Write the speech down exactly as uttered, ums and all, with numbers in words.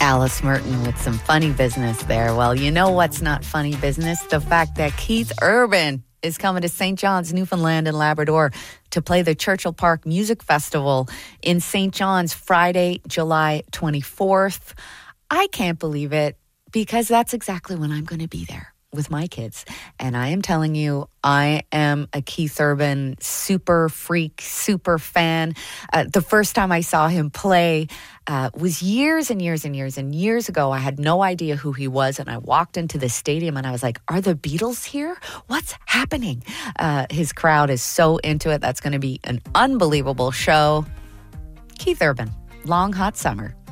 Alice Merton with some funny business there. Well, you know what's not funny business? The fact that Keith Urban is coming to Saint John's, Newfoundland and Labrador to play the Churchill Park Music Festival in Saint John's Friday, July twenty-fourth. I can't believe it because that's exactly when I'm going to be there with my kids. And I am telling you, I am a Keith Urban super freak, super fan. Uh, the first time I saw him play uh, was years and years and years and years ago. I had no idea who he was. And I walked into the stadium and I was like, are the Beatles here? What's happening? Uh, his crowd is so into it. That's going to be an unbelievable show. Keith Urban, Long Hot Summer.